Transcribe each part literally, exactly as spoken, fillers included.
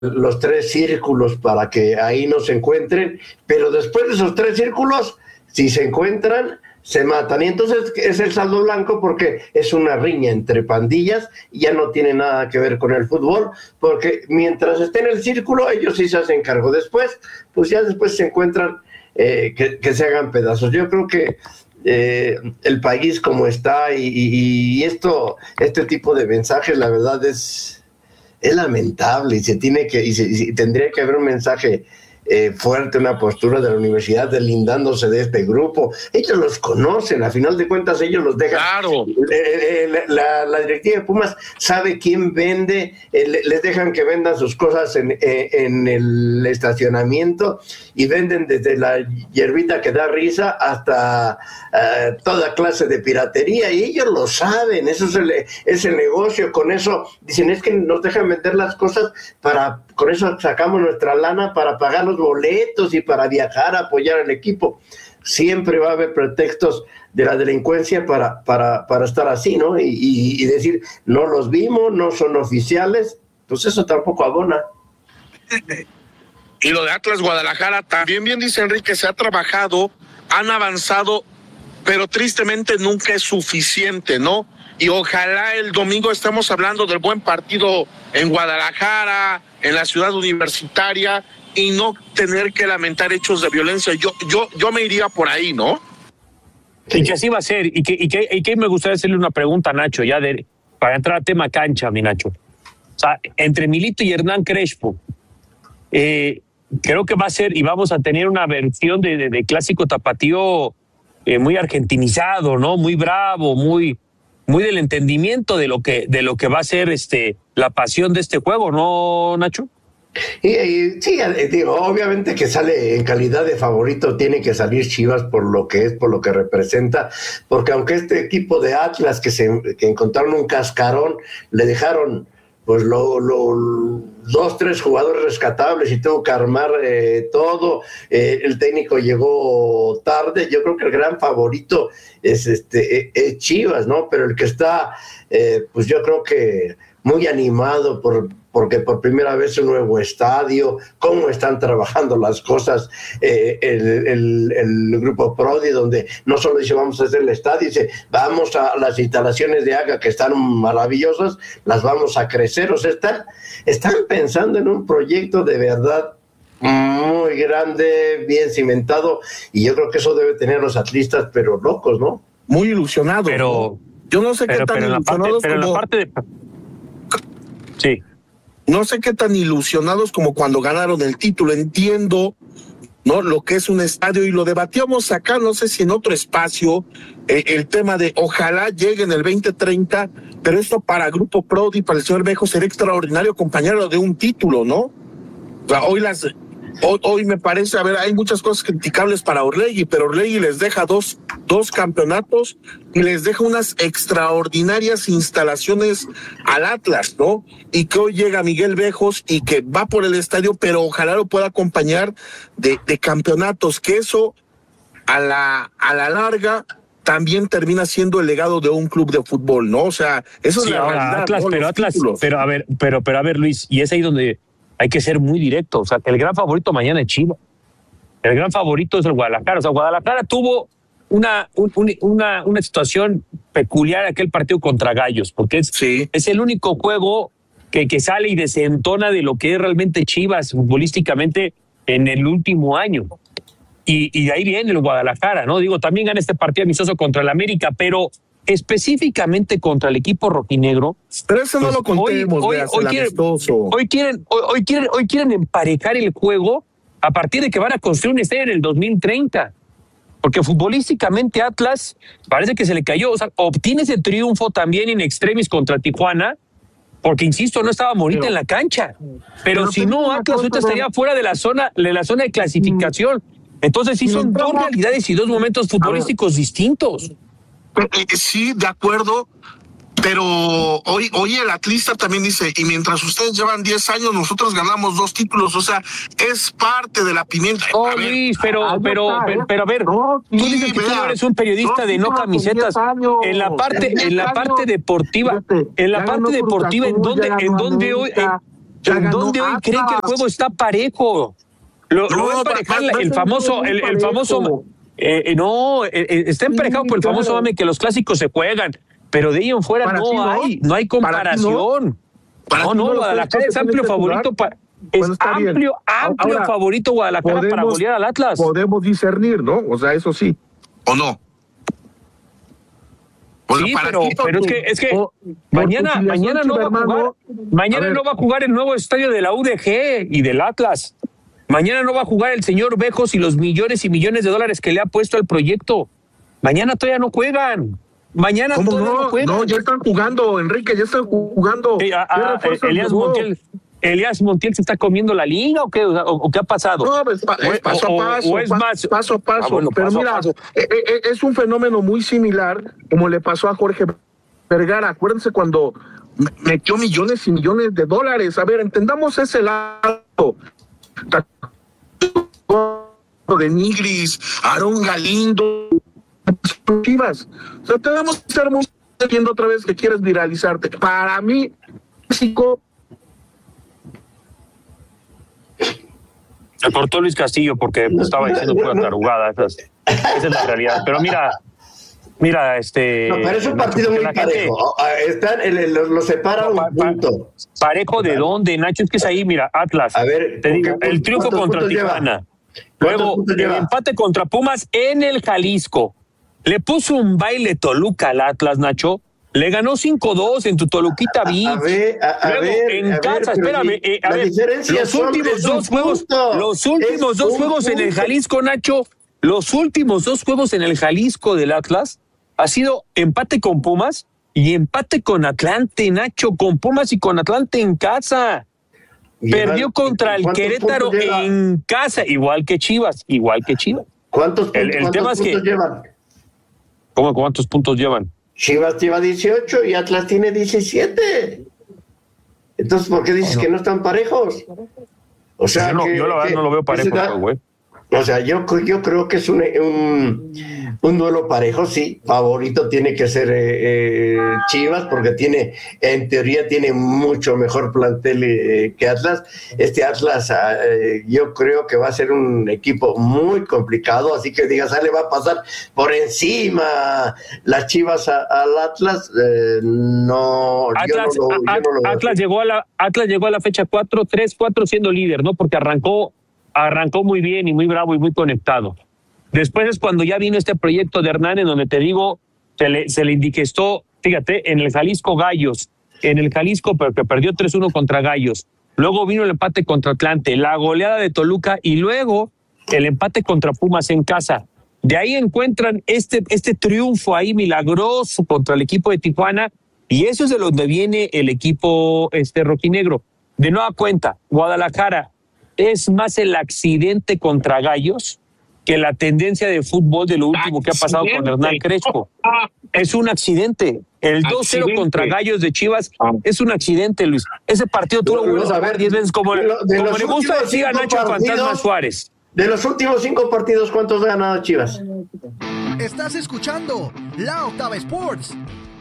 los tres círculos para que ahí no se encuentren, pero después de esos tres círculos, si se encuentran, se matan. Y entonces es el saldo blanco porque es una riña entre pandillas y ya no tiene nada que ver con el fútbol, porque mientras esté en el círculo, ellos sí se hacen cargo. Después, pues ya después se encuentran eh, que, que se hagan pedazos. Yo creo que eh, el país como está y, y, y esto, este tipo de mensajes, la verdad es... es lamentable y se tiene que y, se, y tendría que haber un mensaje eh, fuerte, una postura de la universidad deslindándose de este grupo. Ellos los conocen, a final de cuentas ellos los dejan. Claro. Eh, eh, la, la directiva de Pumas sabe quién vende, eh, les dejan que vendan sus cosas en, eh, en el estacionamiento y venden desde la hierbita que da risa hasta eh, toda clase de piratería y ellos lo saben, eso es el, es el negocio, con eso dicen es que nos dejan vender las cosas para, con eso sacamos nuestra lana para pagar los boletos y para viajar a apoyar al equipo. Siempre va a haber pretextos de la delincuencia para, para, para estar así, ¿no? Y, y, y decir, no los vimos, no son oficiales, pues eso tampoco abona. Y lo de Atlas Guadalajara, también bien dice Enrique, se ha trabajado, han avanzado, pero tristemente nunca es suficiente, ¿no? Y ojalá el domingo estemos hablando del buen partido en Guadalajara, en la ciudad universitaria, y no tener que lamentar hechos de violencia. Yo, yo, yo me iría por ahí, ¿no? Y que así va a ser, y que, y que, y que me gustaría hacerle una pregunta a Nacho, ya de, para entrar al tema cancha, mi Nacho. O sea, entre Milito y Hernán Crespo, eh, creo que va a ser, y vamos a tener una versión de, de, de clásico tapatío eh, muy argentinizado, ¿no? Muy bravo, muy, muy del entendimiento de lo que, de lo que va a ser este, la pasión de este juego, ¿no, Nacho? Y, y sí, digo, obviamente que sale en calidad de favorito, tiene que salir Chivas por lo que es, por lo que representa, porque aunque este equipo de Atlas que se que encontraron un cascarón, le dejaron pues lo, lo, dos, tres jugadores rescatables y tuvo que armar eh, todo, eh, el técnico llegó tarde, yo creo que el gran favorito es este es Chivas, ¿no? Pero el que está, eh, pues yo creo que muy animado por porque por primera vez un nuevo estadio, cómo están trabajando las cosas, eh, el, el, el grupo Prodi, donde no solo dice vamos a hacer el estadio, dice vamos a las instalaciones de Haga que están maravillosas, las vamos a crecer, o sea, están, están pensando en un proyecto de verdad muy grande, bien cimentado, y yo creo que eso debe tener los atlistas, pero locos, ¿no? Muy ilusionados. Pero, ¿no? Yo no sé pero, qué tan pero ilusionados parte, pero como... en la parte de... Sí. No sé qué tan ilusionados como cuando ganaron el título. Entiendo, ¿no? Lo que es un estadio y lo debatíamos acá, no sé si en otro espacio, eh, el tema de ojalá llegue en el veinte treinta, pero esto para Grupo Prodi, para el señor Bejo, sería extraordinario acompañarlo de un título, ¿no? O sea, hoy las... Hoy, hoy me parece, a ver, hay muchas cosas criticables para Orlegui, pero Orlegui les deja dos, dos campeonatos y les deja unas extraordinarias instalaciones al Atlas, ¿no? Y que hoy llega Miguel Bejos y que va por el estadio, pero ojalá lo pueda acompañar de, de campeonatos, que eso a la, a la larga también termina siendo el legado de un club de fútbol, ¿no? O sea, eso sí, es la ahora, realidad. Atlas, ¿no? pero Los Atlas, títulos. pero a ver, pero, pero a ver, Luis, y es ahí donde hay que ser muy directo. O sea, el gran favorito mañana es Chivas. El gran favorito es el Guadalajara. O sea, Guadalajara tuvo una, un, una, una situación peculiar aquel partido contra Gallos, porque es, sí. es el único juego que, que sale y desentona de lo que es realmente Chivas futbolísticamente en el último año. Y, y de ahí viene el Guadalajara, ¿no? Digo, también gana este partido amistoso contra el América, pero específicamente contra el equipo rojinegro. Pero eso pues no lo contemos, hoy, hoy, hoy, quieren, hoy, quieren, hoy, hoy, quieren, hoy quieren emparejar el juego a partir de que van a construir un estadio en el dos mil treinta. Porque futbolísticamente Atlas parece que se le cayó. O sea, obtiene ese triunfo también in extremis contra Tijuana, porque, insisto, no estaba Morita pero, en la cancha. Pero, pero si no, Atlas ahorita estaría fuera de la zona, de la zona de clasificación. Entonces sí son dos realidades y dos momentos futbolísticos distintos. Sí, de acuerdo, pero hoy, hoy el atlista también dice, y mientras ustedes llevan diez años, nosotros ganamos dos títulos, o sea, es parte de la pimienta. Oh, ver, Luis, pero, ah, pero, está, pero, pero, a ver, no, sí, tú dices que vea, tú eres un periodista de no camisetas. En la parte, en la parte deportiva, en la parte deportiva, en donde, en donde hoy, en, ¿En dónde hoy creen que el juego está parejo? Lo, no, lo va a emparejar el, el famoso, el, el famoso, eh, no, eh, está emparejado sí, por el claro. famoso mame que los clásicos se juegan, pero de ahí en fuera no, no hay, no hay comparación. Para no, no, no, Guadalajara es amplio favorito para. Es bueno, amplio, bien. amplio Ahora, favorito Guadalajara podemos, para golear al Atlas. Podemos discernir, ¿no? O sea, eso sí. ¿O no? Bueno, sí, pero, pero es que, es que o, mañana, mañana no va a jugar, mañana a no va a jugar el nuevo estadio de la U D G y del Atlas. Mañana no va a jugar el señor Bejos y los millones y millones de dólares que le ha puesto al proyecto. Mañana todavía no juegan. Mañana ¿Cómo todavía no? no juegan. No, ya están jugando, Enrique, ya están jugando. Sí, a, a, Elías Montiel. ¿Elías Montiel se está comiendo la liga o qué, o, o qué ha pasado? No, es, pa, es paso a paso, o, o es más, paso a paso. Ah, bueno, pero paso mira, paso. Es un fenómeno muy similar como le pasó a Jorge Vergara. Acuérdense cuando metió millones y millones de dólares. A ver, entendamos ese lado. De Nigris, Aarón Galindo, Chivas. O sea, tenemos que estar muy viendo otra vez que quieres viralizarte. Para mí, México. Se cortó Luis Castillo porque estaba diciendo pura tarugada. Esa es, esa es la realidad. Pero mira, mira, este. No, pero es un partido muy parejo. Están, el, el, lo separa un punto. ¿Parejo de dónde, Nacho? Es que es ahí, mira, Atlas. A ver, te digo, el triunfo contra Tijuana. Luego, el empate contra Pumas en el Jalisco. Le puso un baile Toluca al Atlas, Nacho. Le ganó cinco dos en tu Toluquita Beach. A ver, a, a Luego, ver, en a casa, ver, espérame. Eh, a ver, los últimos dos juegos, los últimos dos juegos en el Jalisco, Nacho, los últimos dos juegos en el Jalisco del Atlas ha sido empate con Pumas y empate con Atlante, Nacho, con Pumas y con Atlante en casa. Perdió contra el Querétaro en casa, igual que Chivas, igual que Chivas. ¿Cuántos, el, el ¿cuántos tema puntos es que, llevan? ¿Cómo cuántos puntos llevan? Chivas lleva dieciocho y Atlas tiene diecisiete. Entonces, ¿por qué dices bueno. que no están parejos? O sea, yo, no, que, yo la verdad que, no lo veo parejo, güey. O sea, yo, yo creo que es un, un, un duelo parejo, sí. Favorito tiene que ser eh, eh, Chivas, porque tiene, en teoría, tiene mucho mejor plantel eh, que Atlas. Este Atlas, eh, yo creo que va a ser un equipo muy complicado, así que digas, ah, le va a pasar por encima las Chivas a, al Atlas. Eh, no, Atlas, yo no lo, a, yo no lo Atlas llegó a la Atlas llegó a la fecha cuatro tres cuatro siendo líder, ¿no? Porque arrancó Arrancó muy bien y muy bravo y muy conectado. Después es cuando ya vino este proyecto de Hernán, en donde te digo, se le, se le indigestó, fíjate, en el Jalisco Gallos, en el Jalisco, pero que perdió tres uno contra Gallos. Luego vino el empate contra Atlante, la goleada de Toluca y luego el empate contra Pumas en casa. De ahí encuentran este, este triunfo ahí milagroso contra el equipo de Tijuana y eso es de donde viene el equipo este rojinegro. De nueva cuenta, Guadalajara es más el accidente contra Gallos que la tendencia de fútbol de lo último que ha pasado con Hernán Crespo. Es un accidente. El dos cero contra Gallos de Chivas es un accidente, Luis. Ese partido tú lo vuelves a ver diez veces como, de lo, de como le gusta decir a Nacho partidos, Fantasma Suárez. De los últimos cinco partidos, ¿cuántos ha ganado Chivas? Estás escuchando La Octava Sports.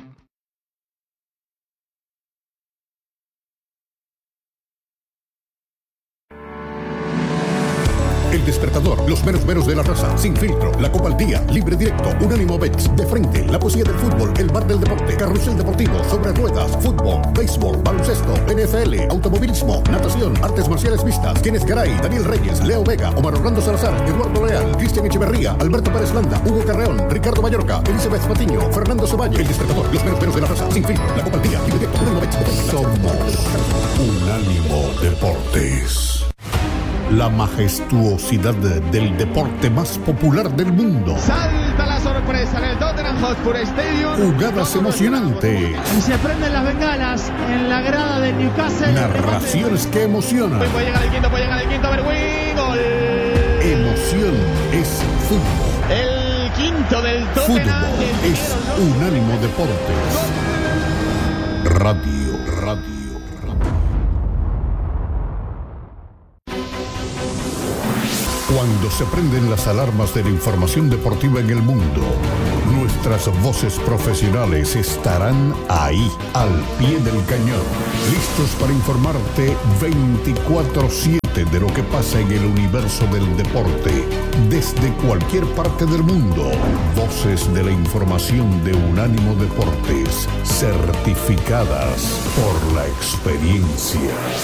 El Despertador, los meros meros de la raza, Sin Filtro, La Copa al Día, Libre Directo, Unánimo Bets, De Frente, La Poesía del Fútbol, El Bar del Deporte, Carrusel Deportivo, Sobre Ruedas, Fútbol, Béisbol, Baloncesto, N F L, Automovilismo, Natación, Artes Marciales Mixtas, Kenneth Garay, Daniel Reyes, Leo Vega, Omar Orlando Salazar, Eduardo Leal, Cristian Echeverría, Alberto Pérez Landa, Hugo Carreón, Ricardo Mallorca, Elizabeth Patiño, Fernando Ceballos. El Despertador, los meros meros de la raza, Sin Filtro, La Copa al Día, Libre Directo, Unánimo Bets. Somos Unánimo Deportes. La majestuosidad del deporte más popular del mundo. Salta la sorpresa en el Tottenham Hotspur Stadium. Jugadas emocionantes. Y se prenden las bengalas en la grada del Newcastle. Narraciones que emocionan. Puede llegar el quinto, puede llegar el quinto, a ver, win, gol. Emoción es fútbol. El quinto del Tottenham. Fútbol es Unánimo Deportes. Radio, radio. Cuando se prenden las alarmas de la información deportiva en el mundo, nuestro Nuestras voces profesionales estarán ahí, al pie del cañón, listos para informarte veinticuatro siete de lo que pasa en el universo del deporte, desde cualquier parte del mundo. Voces de la información de Unánimo Deportes, certificadas por la experiencia.